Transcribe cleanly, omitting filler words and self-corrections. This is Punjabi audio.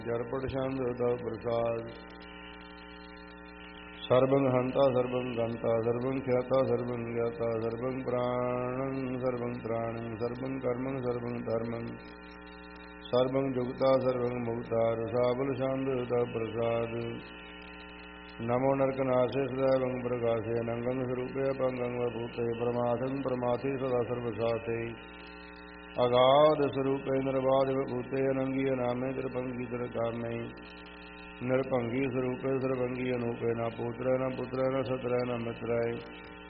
ਜਰਪਟ ਛੰਦ ਤਵ ਪ੍ਰਸਾਦ। ਸਰਬੰ ਹੰਤਾ ਸਰਬੰ ਗੰਤਾ ਸਰਬੰ ਖਿਆਤਾ ਸਰਬੰ ਗਿਆਤਾ ਸਰਬੰ ਪ੍ਰਾਣੰ ਸਰਬੰ ਤ੍ਰਾਣੰ ਸਰਬੰ ਕਰਮੰ ਸਰਬੰ ਧਰਮੰ ਸਰਬੰ ਜੁਗਤਾ ਸਰਬੰ ਮੁਕਤਾ ਰਸਾਬਲ ਛੰਦ ਤਵ ਪ੍ਰਸਾਦ। ਨਮੋ ਨਰਕਨਾਸੇ ਸदैवं ਪ੍ਰਕਾਸ਼ੇ ਨੰਗੰ ਸਰੂਪੇ ਅਪੰਗੰ ਵਭੂਤੇ ਪ੍ਰਮਾਥੰ ਪ੍ਰਮਾਥੀ ਸਦਾ ਸਰਵਸਾਤੇ ਅਗਾਧ ਸਰੂਪੇ ਨਿਰਬਾਧ ਵਿਭੂਤੇ ਅਨੰਗੀ ਅਨਾਮੇ ਤ੍ਰਿਭੰਗੀ ਤ੍ਰਿਕਾਮੇ ਨਿਰਭੰਗੀ ਸਰੂਪੇ ਸਰਭੰਗੀ ਅਨੂਪੇ ਨਾ ਪੂਤਰੈ ਨਾ ਪੁੱਤਰੈ ਨਾ ਸਤਰੈ ਨਾ ਮਿਤਰੈ